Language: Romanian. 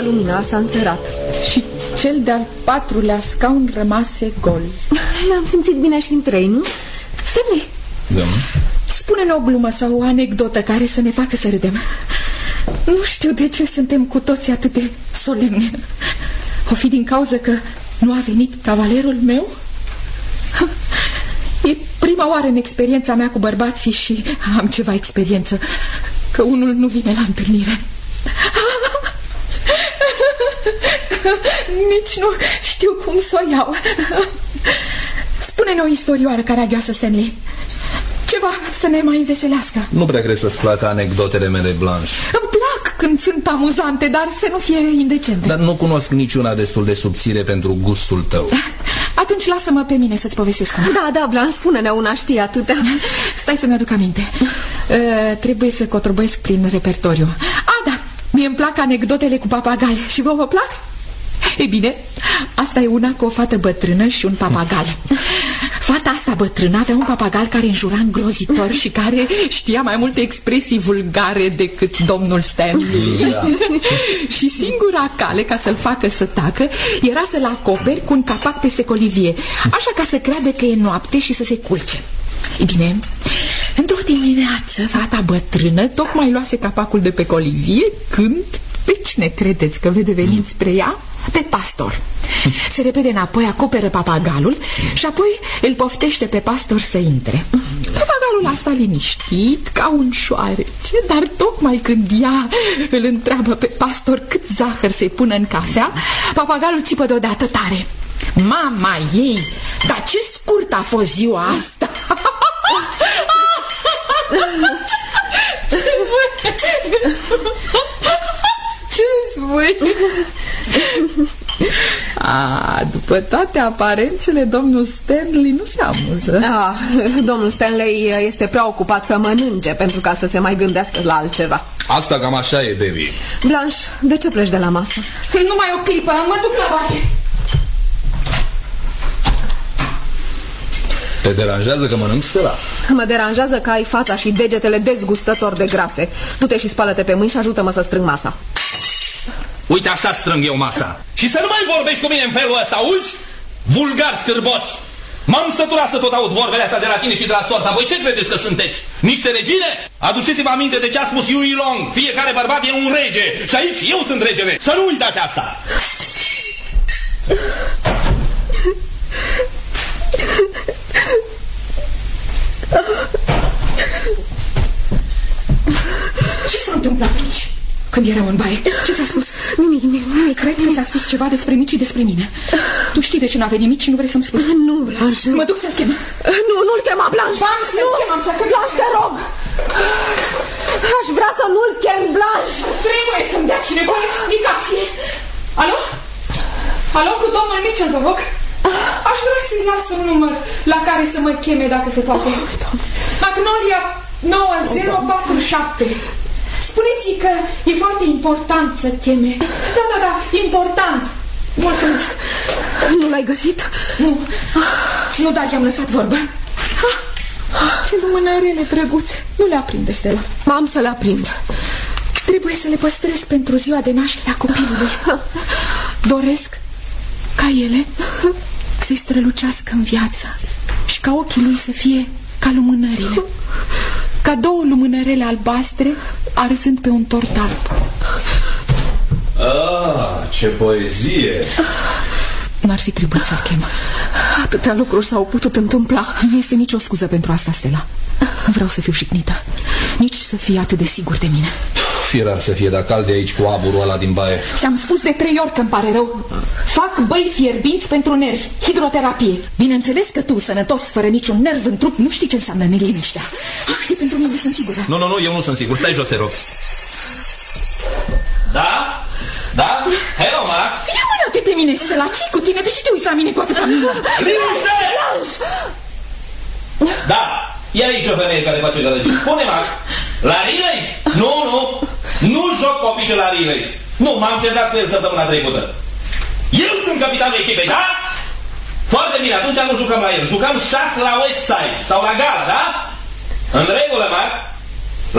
lumina s-a înserat și cel de-al 4-lea scaun rămase gol. Ne-am simțit bine și în 3, nu? Stanley, da. spune-ne o glumă sau o anecdotă care să ne facă să râdem. Nu știu de ce suntem cu toții atât de solemni. O fi din cauza că nu a venit cavalerul meu? E prima oară în experiența mea cu bărbații și am ceva experiență că unul nu vine la întâlnire. Nici nu știu cum să o iau. Spune-ne o istorioară caragioasă, Stanley. Ceva să ne mai înveselească. Nu prea cred să-ți placă anecdotele mele, Blanche. Îmi plac când sunt amuzante, dar să nu fie indecente. Dar nu cunosc niciuna destul de subțire pentru gustul tău. Atunci lasă-mă pe mine să-ți povestesc una. Da, da, Blanche, spune-ne una, știi atâtea. Stai să-mi aduc aminte. Trebuie să cotrobăiesc prin repertoriu. Da, mie îmi plac anecdotele cu papagali. Și vă plac? Ei bine, asta e una cu o fată bătrână și un papagal. Fata asta bătrână avea un papagal care înjura îngrozitor și care știa mai multe expresii vulgare decât domnul Stanley. Da. Și singura cale ca să-l facă să tacă era să-l acoperi cu un capac peste colivie, așa ca să creadă că e noapte și să se culce. Ei bine, într-o dimineață, fata bătrână tocmai luase capacul de pe colivie când... Pe cine credeți că vede venind spre ea? Pe pastor. Se repede înapoi, acoperă papagalul și apoi îl poftește pe pastor să intre. Papagalul a stat liniștit ca un șoarece, dar tocmai când ea îl întreabă pe pastor cât zahăr să-i pună în cafea, papagalul țipă deodată tare. Mama ei, dar ce scurt a fost ziua asta! Ce spui? După toate aparențele, domnul Stanley nu se amuză. Domnul Stanley este prea ocupat să mănânce pentru ca să se mai gândească la altceva. Asta cam așa e, baby. Blanche, de ce pleci de la masă? Numai o clipă, mă duc la baie. Te deranjează că mănânc, Stella? Mă deranjează că ai fața și degetele dezgustător de grase. Du-te și spală-te pe mâini și ajută-mă să strâng masa. Uite, așa strâng eu masa. Și să nu mai vorbești cu mine în felul ăsta, auzi? Vulgar scârbos. M-am săturat să tot aud vorbele astea de la tine și de la soarta. Voi ce credeți că sunteți? Niște regine? Aduceți-vă aminte de ce a spus Huey Long. Fiecare bărbat e un rege. Și aici eu sunt regele. Să nu uitați asta. Ce s-a întâmplat aici? Când eram în baie, ce ți-a spus? Nimic. Cred că ți-a spus ceva despre Mici și despre mine. Tu știi de ce n-a venit Mici și nu vrei să-mi spui? Nu, Blanche. Mă duc să-l chem. Nu-l chema, Blanche. Am să-l chem. Blanche, te rog. Aș vrea să nu-l chem, Blanche. Trebuie să-mi dea cineva explicație. Alo? Alo, cu domnul Mitchell, vă rog? Aș vrea să-i las un număr la care să mă cheme, dacă se poate. Magnolia 9047. Spuneți-i că e foarte important să cheme. Da, important. Mulțumesc. Nu l-ai găsit? Nu, dar i-am lăsat vorbă. Ce lumânărele drăguțe. Nu le aprinde, Stella. M-am să le aprind. Trebuie să le păstrez pentru ziua de naștere a copilului. Doresc ca ele să-i strălucească în viață și ca ochii lui să fie ca lumânările, ca 2 lumânărele albastre arzând pe un tort alb. Ce poezie! N-ar fi trebuit să-l chem. Atâtea lucruri s-au putut întâmpla. Nu este nicio scuză pentru asta, Stella. Nu vreau să fiu șicnită, nici să fie atât de sigur de mine. Firar să fie, dar calde aici cu aburul ăla din baie. Ți-am spus de 3 ori că îmi pare rău. Fac băi fierbinți pentru nervi, hidroterapie. Bineînțeles că tu, sănătos, fără niciun nerv în trup, nu știi ce înseamnă neliniștea. E pentru mine, sunt sigură. Nu, eu nu sunt sigur. Stai jos, te rog. Da? Hello, Mark. Ia mâna-te pe mine, Stella, ce-i cu tine? De ce te uiți la mine cu atâta milă? Liniște! Da, e aici o femeie care face gălăgie. Spune, Mark, la Relays? Nu joc copii la Relays. Nu, m-am certat cu el săptămâna trecută. Eu sunt capitanul echipei, da? Foarte bine, atunci nu jucăm la el. Jucăm șah la Westside sau la Gala, da? În regulă, Mark.